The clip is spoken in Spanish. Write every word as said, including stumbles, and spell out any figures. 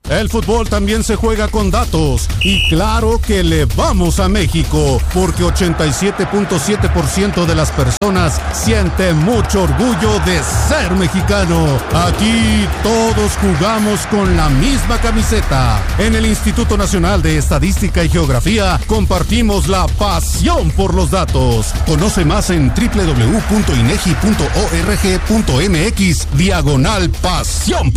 El fútbol también se juega con datos. Y claro que le vamos a México, porque ochenta y siete punto siete por ciento de las personas siente mucho orgullo de ser mexicano. Aquí todos jugamos con la misma camiseta. En el Instituto Nacional de Estadística y Geografía compartimos la pasión por los datos. Conoce más en doble u doble u doble u punto inegi punto org punto mx diagonal pasión.